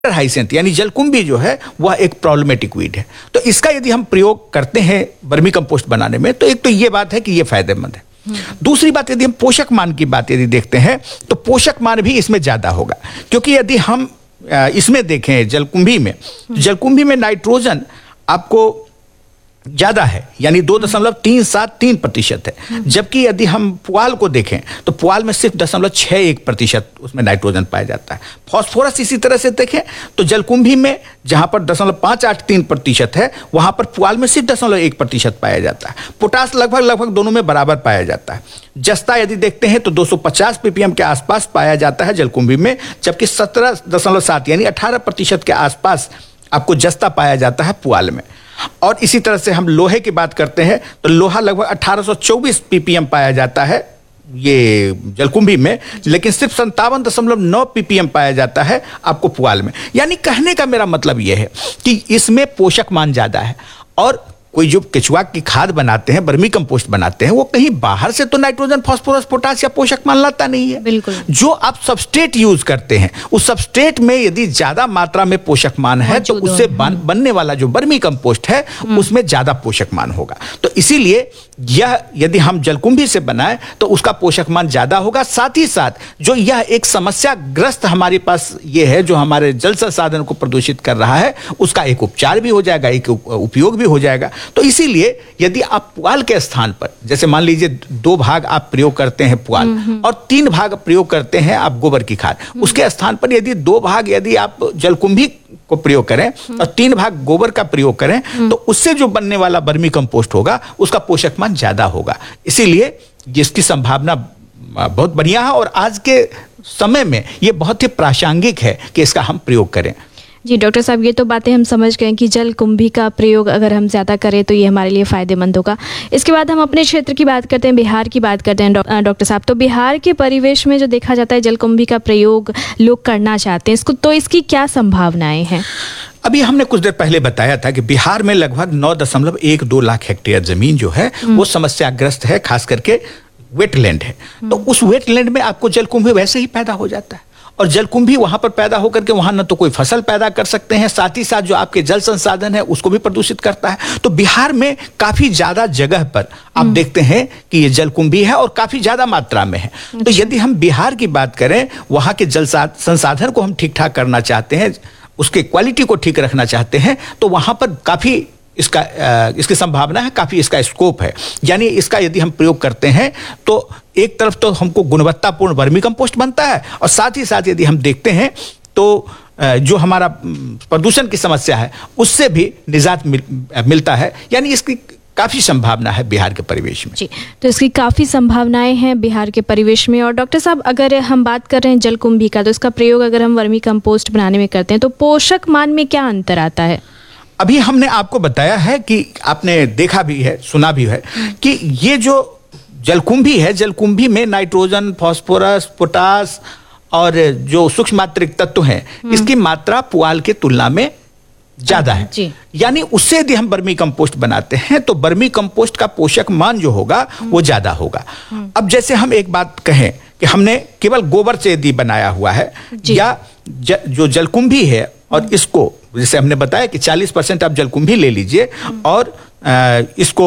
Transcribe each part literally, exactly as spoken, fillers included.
Hyacinth यानी जलकुंभी जो है वह एक प्रॉब्लमेटिक वीड है। तो इसका यदि हम प्रयोग करते हैं वर्मी कंपोस्ट बनाने में तो एक तो ये बात है कि ये फायदेमंद है। दूसरी बात, यदि हम पोषक मान की बात यदि देखते हैं तो पोषक मान भी इसमें ज्यादा होगा, क्योंकि यदि हम इसमें देखें जलकुंभी में, जलकुंभी में नाइट्रोजन आपको ज्यादा है, यानी दो दशमलव तीन सात तीन प्रतिशत है, जबकि यदि हम पुआल को देखें तो पुआल में सिर्फ दशमलव छः एक प्रतिशत उसमें नाइट्रोजन पाया जाता है। फॉस्फोरस इसी तरह से देखें तो जलकुंभी में जहां पर दशमलव पाँच आठ तीन प्रतिशत है वहां पर पुआल में सिर्फ दशमलव एक प्रतिशत पाया जाता है। पोटास लगभग लगभग दोनों में बराबर पाया जाता है। जस्ता यदि देखते हैं तो दो सौ पचास पीपीएम के आसपास पाया जाता है जलकुंभी में, जबकि सत्रह दशमलव सात यानी अठारह प्रतिशत के आसपास आपको जस्ता पाया जाता है पुआल में। और इसी तरह से हम लोहे की बात करते हैं तो लोहा लगभग अठारह सौ चौबीस पीपीएम पाया जाता है ये जलकुंभी में, लेकिन सिर्फ संतावन दशमलव नौ पीपीएम पाया जाता है आपको पुआल में। यानी कहने का मेरा मतलब यह है कि इसमें पोषक मान ज्यादा है। और कोई जो केचुआ की खाद बनाते हैं, वर्मी कंपोस्ट बनाते हैं, वो कहीं बाहर से तो नाइट्रोजन, फास्फोरस, पोटास या पोषक मान लाता नहीं है। बिल्कुल। जो आप सबस्ट्रेट यूज करते हैं उस सबस्ट्रेट में यदि ज्यादा मात्रा में पोषक मान है तो उससे बन, बनने वाला जो वर्मी कंपोस्ट है उसमें ज्यादा पोषक मान होगा। तो इसीलिए यह यदि हम जलकुंभी से बनाए तो उसका पोषक मान ज्यादा होगा। साथ ही साथ जो यह एक समस्याग्रस्त हमारे पास ये है जो हमारे जल संसाधन को प्रदूषित कर रहा है, उसका एक उपचार भी हो जाएगा, एक उपयोग भी हो जाएगा। तो इसीलिए यदि आप पुआल के स्थान पर, जैसे मान लीजिए दो भाग आप प्रयोग करते हैं पुआल और तीन भाग प्रयोग करते हैं आप गोबर की खाद, उसके स्थान पर यदि दो भाग यदि आप जलकुंभी को प्रयोग करें और तीन भाग गोबर का प्रयोग करें तो उससे जो बनने वाला वर्मी कंपोस्ट होगा उसका पोषक मान ज्यादा होगा। इसीलिए इसकी संभावना बहुत बढ़िया है और आज के समय में यह बहुत ही प्रासंगिक है कि इसका हम प्रयोग करें। जी डॉक्टर साहब, ये तो बातें हम समझ गए कि जलकुंभी का प्रयोग अगर हम ज़्यादा करें तो ये हमारे लिए फ़ायदेमंद होगा। इसके बाद हम अपने क्षेत्र की बात करते हैं, बिहार की बात करते हैं डॉक्टर साहब। तो बिहार के परिवेश में जो देखा जाता है जलकुंभी का प्रयोग लोग करना चाहते हैं इसको, तो इसकी क्या संभावनाएं हैं? अभी हमने कुछ देर पहले बताया था कि बिहार में लगभग नौ दशमलव एक दो लाख हेक्टेयर जमीन जो है वो समस्याग्रस्त है, खास करके वेटलैंड है। तो उस वेटलैंड में आपको जलकुंभी वैसे ही पैदा हो जाता है और जलकुंभी वहां पर पैदा होकर के वहां न तो कोई फसल पैदा कर सकते हैं, साथ ही साथ जो आपके जल संसाधन है उसको भी प्रदूषित करता है। तो बिहार में काफी ज्यादा जगह पर आप देखते हैं कि ये जलकुंभी है और काफी ज्यादा मात्रा में है। तो यदि हम बिहार की बात करें, वहां के जल संसाधन को हम ठीक ठाक करना चाहते हैं, उसके क्वालिटी को ठीक रखना चाहते हैं, तो वहां पर काफी इसका इसकी संभावना है, काफी इसका स्कोप है। यानी इसका यदि हम प्रयोग करते हैं तो एक तरफ तो हमको गुणवत्तापूर्ण वर्मी कंपोस्ट बनता है और साथ ही साथ यदि हम देखते हैं तो जो हमारा प्रदूषण की समस्या है उससे भी निजात मिल, मिलता है। यानी इसकी काफी संभावना है बिहार के परिवेश में। जी, तो इसकी काफी संभावनाएं हैं बिहार के परिवेश में। और डॉक्टर साहब, अगर हम बात कर रहे हैं जलकुंभी का, तो इसका प्रयोग अगर हम वर्मी कंपोस्ट बनाने में करते हैं तो पोषक मान में क्या अंतर आता है? अभी हमने आपको बताया है कि आपने देखा भी है, सुना भी है कि ये जो जलकुंभी है, जलकुंभी में नाइट्रोजन, फास्फोरस, पोटास और जो सूक्ष्म मात्रिक तत्व हैं इसकी मात्रा पुआल के तुलना में ज्यादा है। यानी उससे यदि हम वर्मी कंपोस्ट बनाते हैं तो वर्मी कंपोस्ट का पोषक मान जो होगा वो ज्यादा होगा। अब जैसे हम एक बात कहें कि हमने केवल गोबर से यदि बनाया हुआ है या ज, जो जलकुंभी है और इसको, जैसे हमने बताया कि चालीस परसेंट आप जलकुंभी ले लीजिए और आ, इसको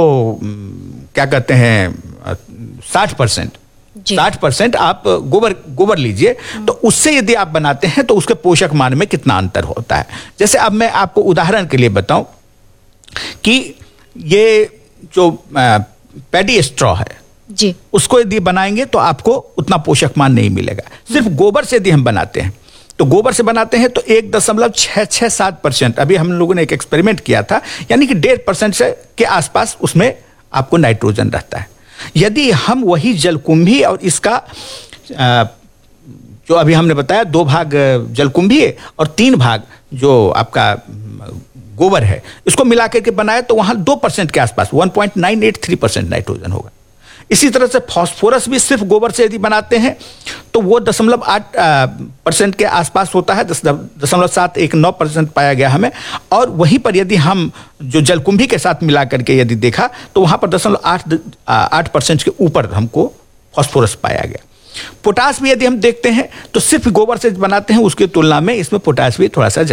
क्या कहते हैं साठ परसेंट साठ परसेंट आप गोबर गोबर लीजिए, तो उससे यदि आप बनाते हैं तो उसके पोषक मान में कितना अंतर होता है। जैसे अब मैं आपको उदाहरण के लिए बताऊं कि ये जो पैडी स्ट्रॉ है जी, उसको यदि बनाएंगे तो आपको उतना पोषक मान नहीं मिलेगा। सिर्फ गोबर से यदि हम बनाते हैं तो गोबर से बनाते हैं तो एक दशमलव छः छः सात परसेंट, अभी हम लोगों ने एक एक्सपेरिमेंट किया था, यानी कि डेढ़ परसेंट से के आसपास उसमें आपको नाइट्रोजन रहता है। यदि हम वही जलकुंभी और इसका जो अभी हमने बताया दो भाग जलकुंभी है और तीन भाग जो आपका गोबर है, इसको मिला करके बनाए तो वहां दो परसेंट के आसपास one point nine eight three percent nitrogen होगा। इसी तरह से फास्फोरस भी सिर्फ गोबर से यदि बनाते हैं तो वो दशमलव आठ परसेंट के आसपास होता है, दशमलव सात एक नौ परसेंट पाया गया हमें। और वहीं पर यदि हम जो जलकुंभी के साथ मिला करके यदि देखा तो वहां पर दशमलव आठ आठ परसेंट के ऊपर हमको फास्फोरस पाया गया। पोटाश भी यदि हम देखते हैं तो सिर्फ गोबर से बनाते हैं, उसकी तुलना में इसमें पोटाश भी थोड़ा सा